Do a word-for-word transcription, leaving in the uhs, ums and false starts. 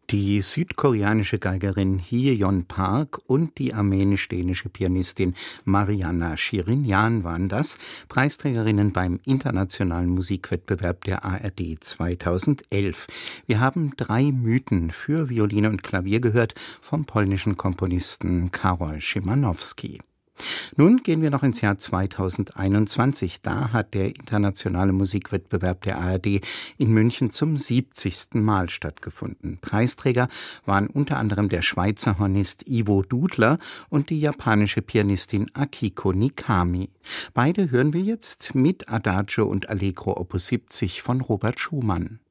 Die südkoreanische Geigerin Hye-yeon Park und die armenisch-dänische Pianistin Marianna Shirinyan waren das, Preisträgerinnen beim internationalen Musikwettbewerb der A R D zweitausendelf. Wir haben drei Mythen für Violine und Klavier gehört vom polnischen Komponisten Karol Szymanowski. Nun gehen wir noch ins Jahr zweitausendeinundzwanzig. Da hat der internationale Musikwettbewerb der A R D in München zum siebzigsten Mal stattgefunden. Preisträger waren unter anderem der Schweizer Hornist Ivo Dudler und die japanische Pianistin Akiko Nikami. Beide hören wir jetzt mit Adagio und Allegro Opus siebzig von Robert Schumann.